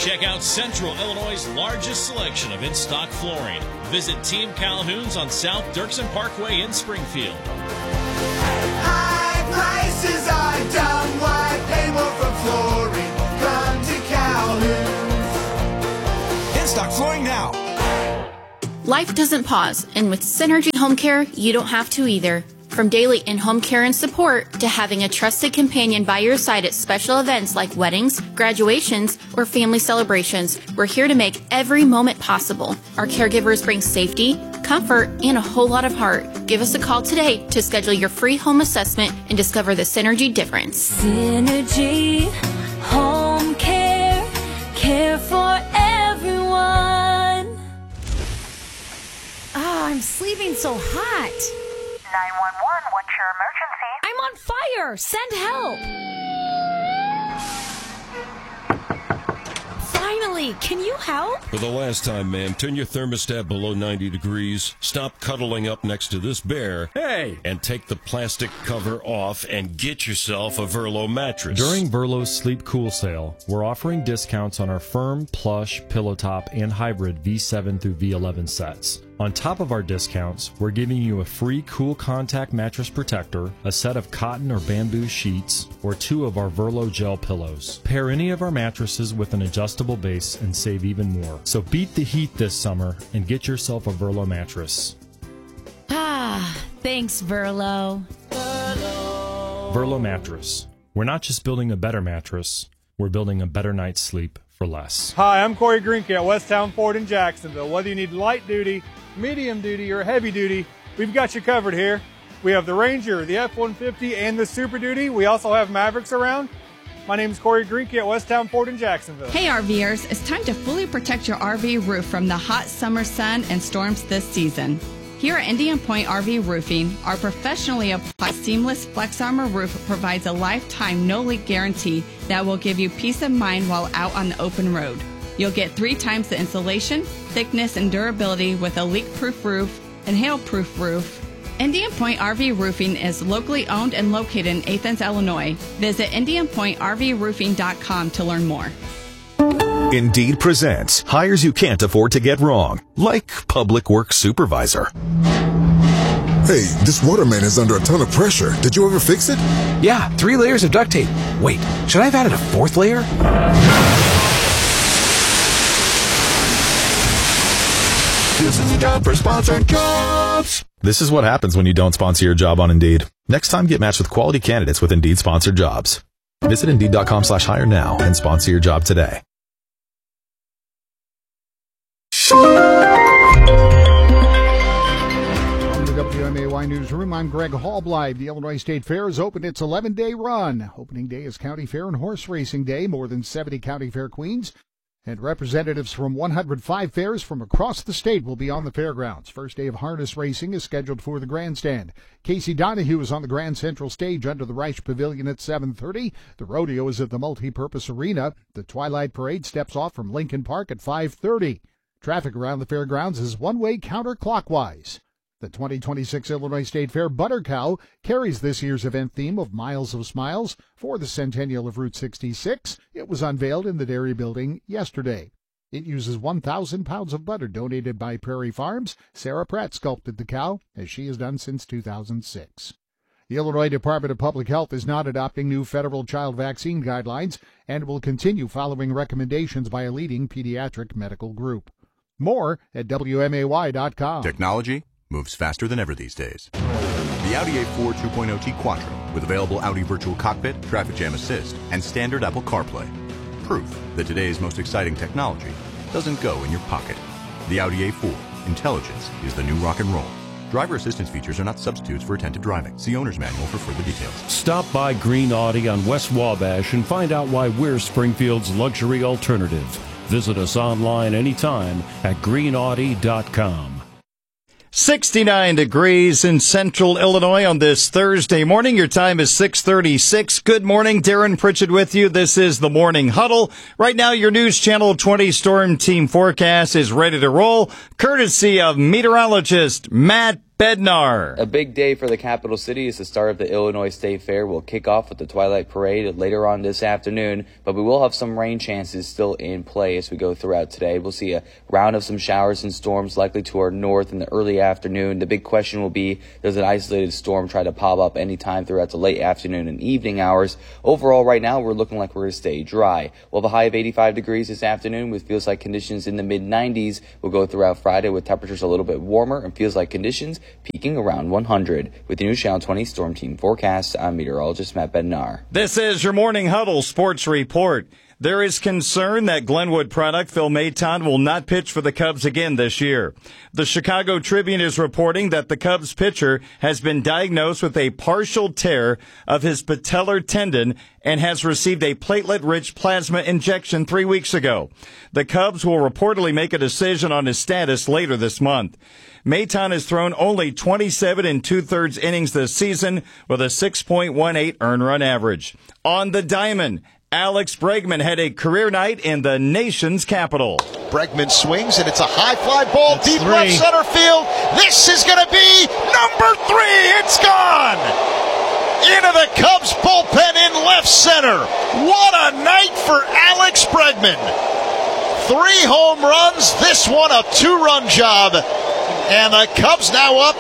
Check out Central Illinois' largest selection of in-stock flooring. Visit Team Calhoun's on South Dirksen Parkway in Springfield. High prices are dumb. Why pay more for flooring? Come to Calhoun's. In-stock flooring now. Life doesn't pause, and with Synergy Home Care, you don't have to either. From daily in-home care and support to having a trusted companion by your side at special events like weddings, graduations, or family celebrations, we're here to make every moment possible. Our caregivers bring safety, comfort, and a whole lot of heart. Give us a call today to schedule your free home assessment and discover the Synergy difference. Synergy Home Care, care for everyone. I'm sleeping so hot. 911, what's your emergency? I'm on fire! Send help! Finally, can you help? For the last time, ma'am, turn your thermostat below 90 degrees, stop cuddling up next to this bear, and take the plastic cover off and get yourself a Verlo mattress. During Verlo's Sleep Cool sale, we're offering discounts on our firm, plush, pillow top, and hybrid V7 through V11 sets. On top of our discounts, we're giving you a free Cool Contact mattress protector, a set of cotton or bamboo sheets, or 2 of our Verlo gel pillows. Pair any of our mattresses with an adjustable base and save even more. So beat the heat this summer and get yourself a Verlo mattress. Thanks, Verlo. Verlo mattress. We're not just building a better mattress, we're building a better night's sleep for less. Hi, I'm Corey Greenke at Westtown Ford in Jacksonville. Whether you need light duty, medium duty, or heavy duty, we've got you covered here. We have the Ranger, the F-150, and the Super Duty. We also have Mavericks around. My name is Corey Greenke at Westtown Ford in Jacksonville. Hey RVers, it's time to fully protect your RV roof from the hot summer sun and storms this season. Here at Indian Point RV Roofing, our professionally applied seamless Flex Armor roof provides a lifetime no-leak guarantee that will give you peace of mind while out on the open road. You'll get 3 times the insulation, thickness, and durability with a leak-proof roof and hail-proof roof. Indian Point RV Roofing is locally owned and located in Athens, Illinois. Visit IndianPointRVRoofing.com to learn more. Indeed presents hires you can't afford to get wrong, like public works supervisor. Hey, this waterman is under a ton of pressure. Did you ever fix it? Yeah, 3 layers of duct tape. Wait, should I have added a 4th layer? This is a job for sponsored jobs. This is what happens when you don't sponsor your job on Indeed. Next time, get matched with quality candidates with Indeed sponsored jobs. Visit Indeed.com/hire now and sponsor your job today. From the WMAY Newsroom, I'm Greg Hallbleib. The Illinois State Fair has opened its 11-day run. Opening day is County Fair and Horse Racing Day. More than 70 County Fair queens and representatives from 105 fairs from across the state will be on the fairgrounds. First day of harness racing is scheduled for the grandstand. Casey Donahue is on the Grand Central stage under the Reich Pavilion at 7:30. The rodeo is at the Multipurpose Arena. The Twilight Parade steps off from Lincoln Park at 5:30. Traffic around the fairgrounds is one-way counterclockwise. The 2026 Illinois State Fair Butter Cow carries this year's event theme of Miles of Smiles for the centennial of Route 66. It was unveiled in the Dairy Building yesterday. It uses 1,000 pounds of butter donated by Prairie Farms. Sarah Pratt sculpted the cow, as she has done since 2006. The Illinois Department of Public Health is not adopting new federal child vaccine guidelines and will continue following recommendations by a leading pediatric medical group. More at WMAY.com. Technology moves faster than ever these days. The Audi A4 2.0T Quattro with available Audi Virtual Cockpit, Traffic Jam Assist, and standard Apple CarPlay. Proof that today's most exciting technology doesn't go in your pocket. The Audi A4. Intelligence is the new rock and roll. Driver assistance features are not substitutes for attentive driving. See owner's manual for further details. Stop by Green Audi on West Wabash and find out why we're Springfield's luxury alternative. Visit us online anytime at greenaudi.com. 69 degrees in central Illinois on this Thursday morning. Your time is 6:36. Good morning. Darren Pritchett with you. This is the Morning Huddle. Right now, your News Channel 20 Storm Team forecast is ready to roll, courtesy of meteorologist Matt Bednar. A big day for the capital city is the start of the Illinois State Fair. We'll kick off with the Twilight Parade later on this afternoon, but we will have some rain chances still in play as we go throughout today. We'll see a round of some showers and storms likely to our north in the early afternoon. The big question will be, does an isolated storm try to pop up anytime throughout the late afternoon and evening hours? Overall, right now, we're looking like we're going to stay dry. We'll have a high of 85 degrees this afternoon with feels like conditions in the mid-90s. We'll go throughout Friday with temperatures a little bit warmer and feels like conditions peaking around 100. With the News Channel 20 Storm Team forecast, I'm meteorologist Matt Bednar. This is your Morning Huddle Sports Report. There is concern that Glenwood product Phil Maton will not pitch for the Cubs again this year. The Chicago Tribune is reporting that the Cubs pitcher has been diagnosed with a partial tear of his patellar tendon and has received a platelet-rich plasma injection 3 weeks ago. The Cubs will reportedly make a decision on his status later this month. Maton has thrown only 27 2/3 innings this season with a 6.18 earned run average. On the diamond, Alex Bregman had a career night in the nation's capital. Bregman swings, and it's a high fly ball deep three. left center field. This is going to be number 3. It's gone. Into the Cubs bullpen in left center. What a night for Alex Bregman. 3 home runs, this one a 2-run job. And the Cubs now up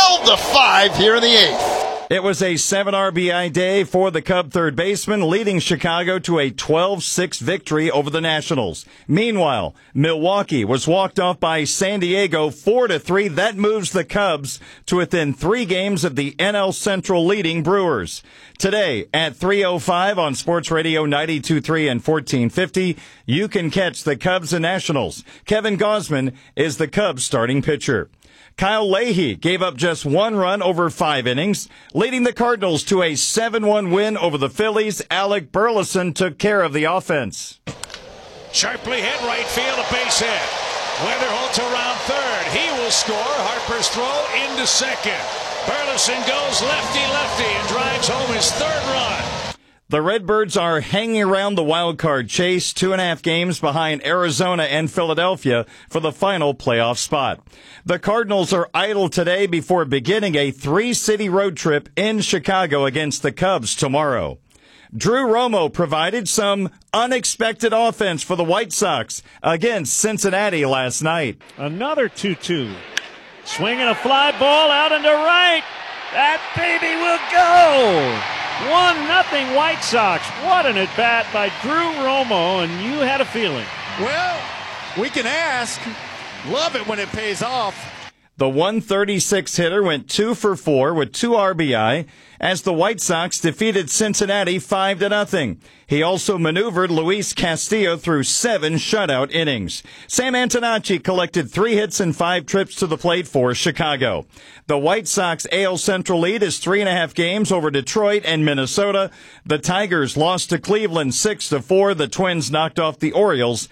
12-5 here in the 8th. It was a 7 RBI day for the Cub third baseman, leading Chicago to a 12-6 victory over the Nationals. Meanwhile, Milwaukee was walked off by San Diego 4-3. That moves the Cubs to within 3 games of the NL Central leading Brewers. Today at 3:05 on Sports Radio 92.3 and 1450, you can catch the Cubs and Nationals. Kevin Gausman is the Cubs starting pitcher. Kyle Leahy gave up just 1 run over 5 innings, leading the Cardinals to a 7-1 win over the Phillies. Alec Burleson took care of the offense. Sharply hit right field, a base hit. Weatherholt around third. He will score. Harper's throw into second. Burleson goes lefty-lefty and drives home his 3rd run. The Redbirds are hanging around the wild card chase, 2.5 games behind Arizona and Philadelphia for the final playoff spot. The Cardinals are idle today before beginning a 3-city road trip in Chicago against the Cubs tomorrow. Drew Romo provided some unexpected offense for the White Sox against Cincinnati last night. Another 2-2. Swinging a fly ball out into right. That baby will go. 1-0 White Sox. What an at-bat by Drew Romo, and you had a feeling. Well, we can ask. Love it when it pays off. The 136 hitter went 2 for 4 with 2 RBI as the White Sox defeated Cincinnati 5-0. He also maneuvered Luis Castillo through 7 shutout innings. Sam Antonacci collected 3 hits and 5 trips to the plate for Chicago. The White Sox AL Central lead is 3.5 games over Detroit and Minnesota. The Tigers lost to Cleveland 6-4. The Twins knocked off the Orioles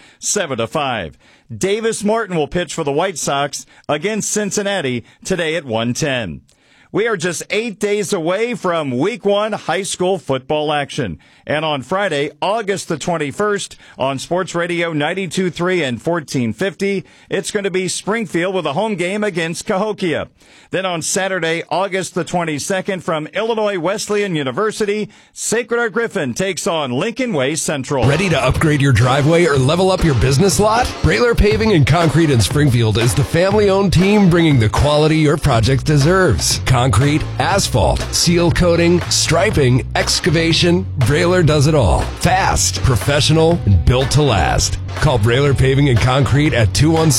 7-5. Davis Martin will pitch for the White Sox against Cincinnati today at 1:10. We are just 8 days away from Week 1 high school football action. And on Friday, August the 21st, on Sports Radio 92.3 and 1450, it's going to be Springfield with a home game against Cahokia. Then on Saturday, August the 22nd, from Illinois Wesleyan University, Sacred Heart Griffin takes on Lincoln Way Central. Ready to upgrade your driveway or level up your business lot? Brailer Paving and Concrete in Springfield is the family-owned team bringing the quality your project deserves. Concrete, asphalt, seal coating, striping, excavation, Brailer does it all. Fast, professional, and built to last. Call Brailer Paving and Concrete at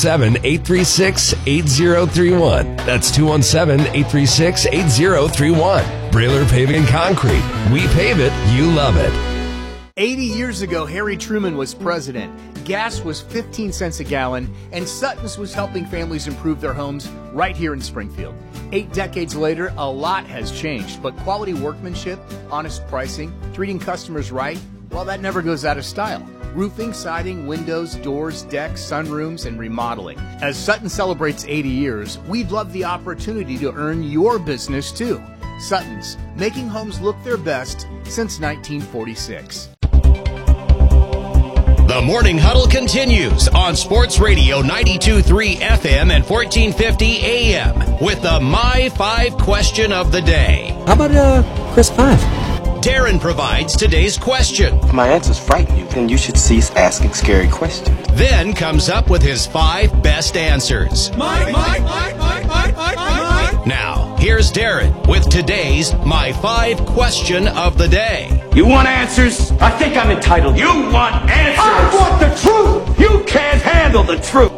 217-836-8031. That's 217-836-8031. Brailer Paving and Concrete. We pave it, you love it. 80 years ago, Harry Truman was president. Gas was 15 cents a gallon, and Sutton's was helping families improve their homes right here in Springfield. 8 decades later, a lot has changed, but quality workmanship, honest pricing, treating customers right, well, that never goes out of style. Roofing, siding, windows, doors, decks, sunrooms, and remodeling. As Sutton celebrates 80 years, we'd love the opportunity to earn your business too. Sutton's, making homes look their best since 1946. The Morning Huddle continues on Sports Radio 92.3 FM and 1450 AM with the My 5 question of the day. How about Chris 5? Darren provides today's question. If my answers frighten you, then you should cease asking scary questions. Then comes up with his 5 best answers. Mike. Now, here's Darren with today's My 5 question of the day. You want answers? I think I'm entitled. You want answers? I want the truth! You can't handle the truth!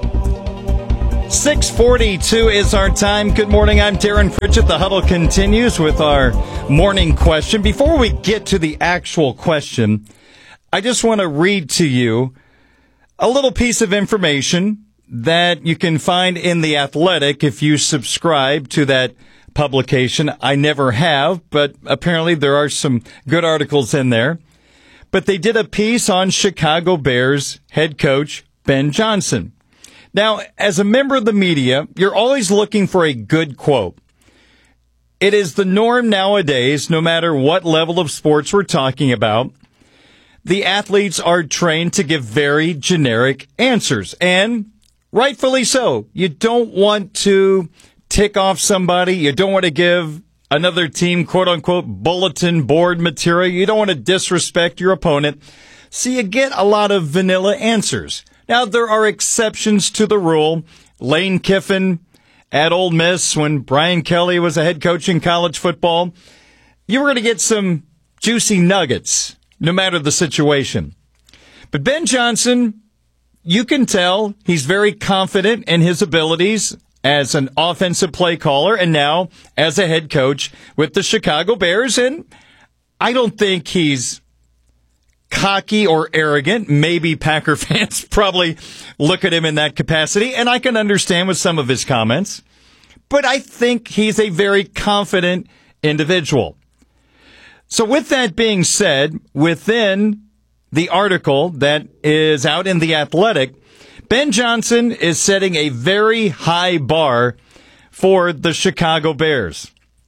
6:42 is our time. Good morning, I'm Darren Pritchett. The Huddle continues with our morning question. Before we get to the actual question, I just want to read to you a little piece of information that you can find in The Athletic if you subscribe to that publication. I never have, but apparently there are some good articles in there. But they did a piece on Chicago Bears head coach Ben Johnson. Now, as a member of the media, you're always looking for a good quote. It is the norm nowadays, no matter what level of sports we're talking about. The athletes are trained to give very generic answers, and rightfully so. You don't want to tick off somebody. You don't want to give another team, quote-unquote, bulletin board material. You don't want to disrespect your opponent. So you get a lot of vanilla answers. Now, there are exceptions to the rule. Lane Kiffin at Ole Miss, when Brian Kelly was a head coach in college football, you were going to get some juicy nuggets, no matter the situation. But Ben Johnson, you can tell he's very confident in his abilities as an offensive play caller and now as a head coach with the Chicago Bears. And I don't think he's cocky or arrogant. Maybe Packer fans probably look at him in that capacity, and I can understand with some of his comments. But I think he's a very confident individual. So with that being said, within the article that is out in The Athletic, Ben Johnson is setting a very high bar for the Chicago Bears.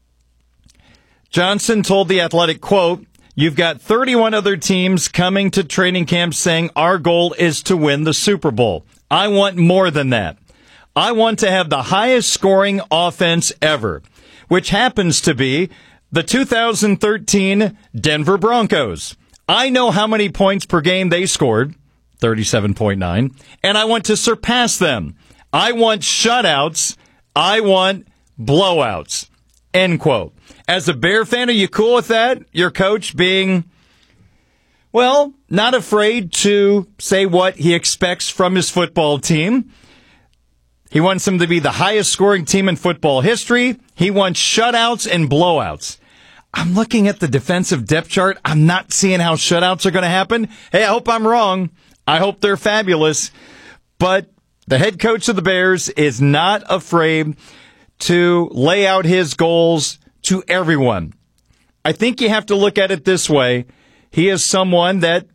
Johnson told The Athletic, quote, "You've got 31 other teams coming to training camp saying our goal is to win the Super Bowl. I want more than that. I want to have the highest scoring offense ever, which happens to be the 2013 Denver Broncos. I know how many points per game they scored, 37.9, and I want to surpass them. I want shutouts. I want blowouts." End quote. As a Bear fan, are you cool with that? Your coach being, well, not afraid to say what he expects from his football team. He wants them to be the highest scoring team in football history. He wants shutouts and blowouts. I'm looking at the defensive depth chart. I'm not seeing how shutouts are going to happen. Hey, I hope I'm wrong. I hope they're fabulous. But the head coach of the Bears is not afraid to lay out his goals to everyone. I think you have to look at it this way. He is someone that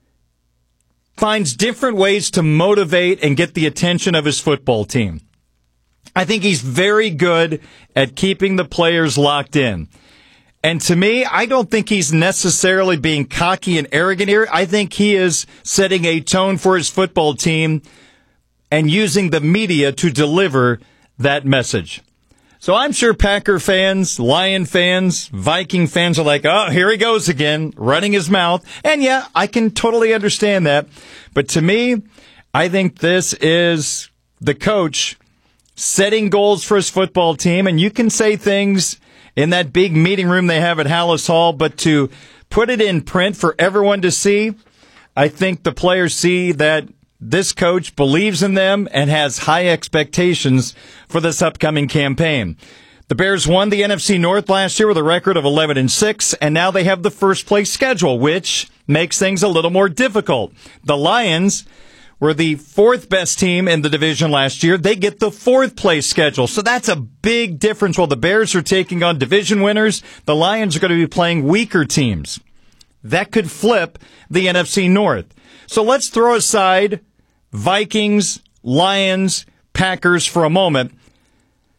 finds different ways to motivate and get the attention of his football team. I think he's very good at keeping the players locked in. And to me, I don't think he's necessarily being cocky and arrogant here. I think he is setting a tone for his football team and using the media to deliver that message. So I'm sure Packer fans, Lion fans, Viking fans are like, oh, here he goes again, running his mouth. And yeah, I can totally understand that. But to me, I think this is the coach setting goals for his football team. And you can say things in that big meeting room they have at Hallis Hall, but to put it in print for everyone to see, I think the players see that this coach believes in them and has high expectations for this upcoming campaign. The Bears won the NFC North last year with a record of 11-6, and now they have the first place schedule, which makes things a little more difficult. The Lions were the fourth best team in the division last year. They get the fourth place schedule. So that's a big difference. While the Bears are taking on division winners, the Lions are going to be playing weaker teams. That could flip the NFC North. So let's throw aside Vikings, Lions, Packers for a moment.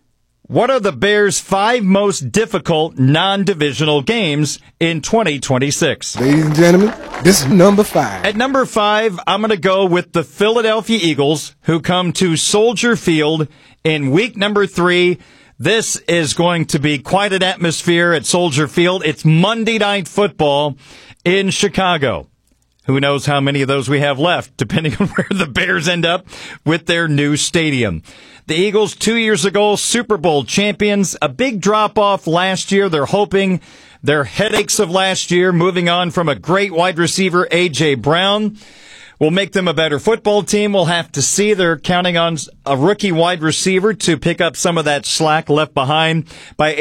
What are the Bears' 5 most difficult non-divisional games in 2026? Ladies and gentlemen, this is number 5. At number 5, I'm going to go with the Philadelphia Eagles, who come to Soldier Field in week number 3. This is going to be quite an atmosphere at Soldier Field. It's Monday Night Football in Chicago. Who knows how many of those we have left, depending on where the Bears end up with their new stadium. The Eagles, 2 years ago, Super Bowl champions. A big drop-off last year. They're hoping their headaches of last year, moving on from a great wide receiver, A.J. Brown, will make them a better football team. We'll have to see. They're counting on a rookie wide receiver to pick up some of that slack left behind by